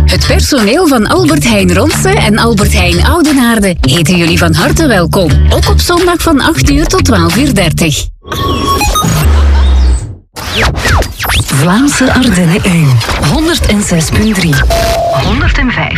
Het personeel van Albert Heijn Ronse en Albert Heijn Oudenaarde heten jullie van harte welkom. Ook op zondag van 8 uur tot 12:30. Vlaamse Ardennen 1. 106.3. 105.8.